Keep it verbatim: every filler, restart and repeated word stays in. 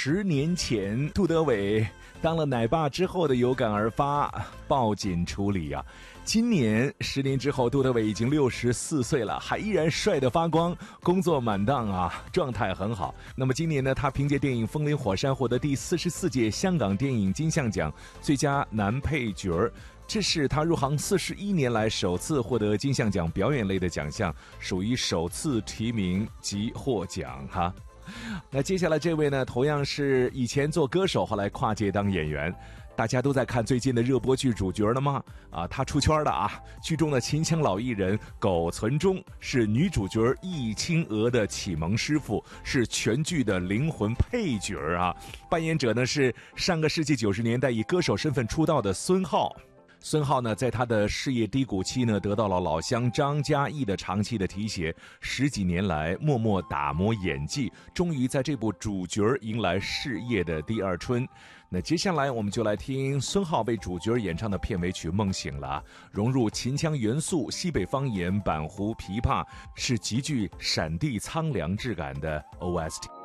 十年前，杜德伟当了奶爸之后的有感而发，报警处理啊。今年十年之后，杜德伟已经六十四岁了，还依然帅得发光，工作满当啊，状态很好。那么今年呢，他凭借电影《风林火山》获得第四十四届香港电影金像奖最佳男配角，这是他入行四十一年来首次获得金像奖表演类的奖项，属于首次提名及获奖哈。那接下来这位呢，同样是以前做歌手，后来跨界当演员。大家都在看最近的热播剧主角了吗？啊，他出圈了啊！剧中的秦腔老艺人苟存中是女主角易清娥的启蒙师傅，是全剧的灵魂配角啊。扮演者呢是上个世纪九十年代以歌手身份出道的孙浩。孙浩呢，在他的事业低谷期呢，得到了老乡张嘉译的长期的提携，十几年来默默打磨演技，终于在这部主角迎来事业的第二春。那接下来我们就来听孙浩为主角演唱的片尾曲《梦醒了》，融入秦腔元素、西北方言、板胡、琵琶，是极具闪地苍凉质感的 O S T。